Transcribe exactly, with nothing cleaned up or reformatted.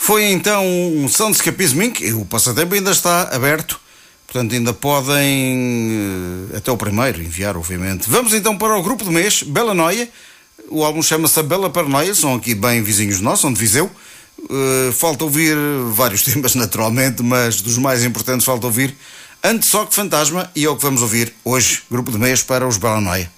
Foi então um Soundscapism incorporated. O passatempo ainda está aberto, portanto ainda podem, até o primeiro, enviar, obviamente. Vamos então para o grupo do mês, Bela Noia. O álbum chama-se A Bela Paranoia, são aqui bem vizinhos nossos, são de Viseu. Uh, falta ouvir vários temas, naturalmente, mas dos mais importantes falta ouvir Antes Só Que Fantasma, e é o que vamos ouvir hoje, grupo do mês para os Bela Noia.